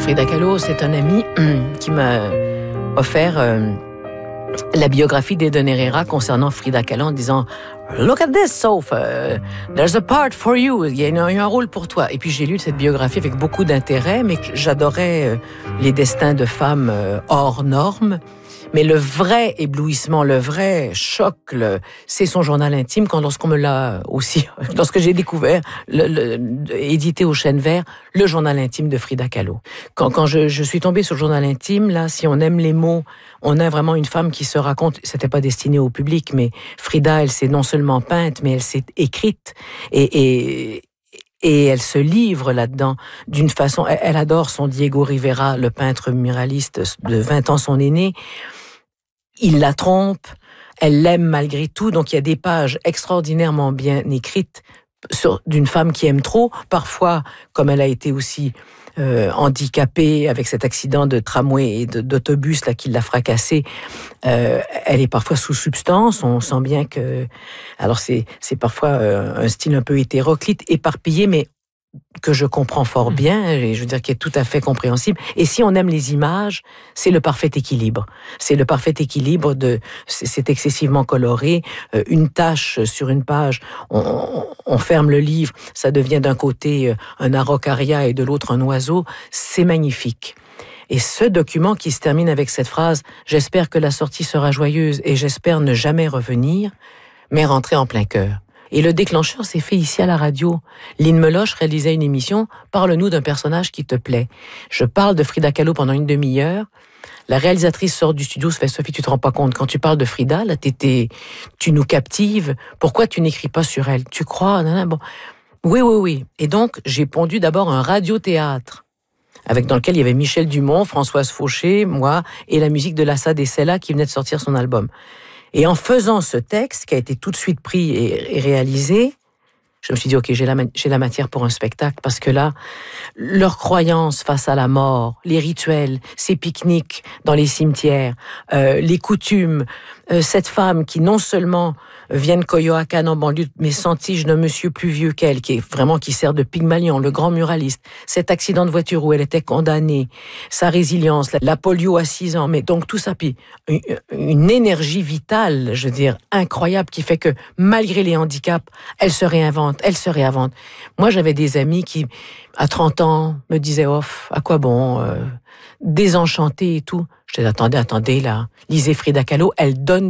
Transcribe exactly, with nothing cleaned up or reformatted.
Frida Kahlo, c'est un ami qui m'a offert euh, la biographie d'Eden Herrera concernant Frida Kahlo en disant « Look at this, Soph, uh, there's a part for you, il y a, une, il y a un rôle pour toi ». Et puis j'ai lu cette biographie avec beaucoup d'intérêt, mais j'adorais euh, les destins de femmes euh, hors normes. Mais le vrai éblouissement, le vrai choc, le, c'est son journal intime. Quand lorsqu'on me l'a aussi, lorsque j'ai découvert, le, le, édité au Chêne Vert, le journal intime de Frida Kahlo. Quand, quand je, je suis tombée sur le journal intime, là, si on aime les mots, on a vraiment une femme qui se raconte. C'était pas destiné au public, mais Frida, elle s'est non seulement peinte, mais elle s'est écrite et, et Et elle se livre là-dedans d'une façon... Elle adore son Diego Rivera, le peintre muraliste de vingt ans, son aîné. Il la trompe, elle l'aime malgré tout. Donc il y a des pages extraordinairement bien écrites sur, d'une femme qui aime trop. Parfois, comme elle a été aussi euh, handicapée avec cet accident de tramway et de, d'autobus là qui l'a fracassée, euh, elle est parfois sous substance. On sent bien que... Alors c'est, c'est parfois euh, un style un peu hétéroclite, éparpillé, mais que je comprends fort bien, et je veux dire qui est tout à fait compréhensible. Et si on aime les images, c'est le parfait équilibre. C'est le parfait équilibre de... C'est excessivement coloré. Une tache sur une page, on, on, on ferme le livre, ça devient d'un côté un araucaria et de l'autre un oiseau. C'est magnifique. Et ce document qui se termine avec cette phrase « J'espère que la sortie sera joyeuse et j'espère ne jamais revenir », m'est rentré en plein cœur. Et le déclencheur s'est fait ici à la radio. Lynn Meloche réalisait une émission « Parle-nous d'un personnage qui te plaît ». Je parle de Frida Kahlo pendant une demi-heure. La réalisatrice sort du studio, se fait « Sophie, tu te rends pas compte, quand tu parles de Frida, là, t'étais, tu nous captives. Pourquoi tu n'écris pas sur elle? Tu crois? » non, non, bon. Oui, oui, oui. Et donc, j'ai pondu d'abord un radiothéâtre avec dans lequel il y avait Michel Dumont, Françoise Fauché, moi, et la musique de Lassa Dessella qui venait de sortir son album. Et en faisant ce texte, qui a été tout de suite pris et, et réalisé, je me suis dit, OK, j'ai la, j'ai la matière pour un spectacle, parce que là, leurs croyances face à la mort, les rituels, ces pique-niques dans les cimetières, euh, les coutumes, euh, cette femme qui non seulement vient de Coyoacán en banlieue, mais sentige d'un monsieur plus vieux qu'elle, qui est vraiment, qui sert de Pygmalion, le grand muraliste, cet accident de voiture où elle était condamnée, sa résilience, la, la polio à six ans, mais donc tout ça, puis une, une énergie vitale, je veux dire, incroyable, qui fait que malgré les handicaps, elle se réinvente, elle se réinvente. Moi, j'avais des amis qui, à trente ans, me disaient, oh, à quoi bon, euh, désenchantés et tout. Je disais, attendez, attendez, là, lisez Frida Kahlo, elle donne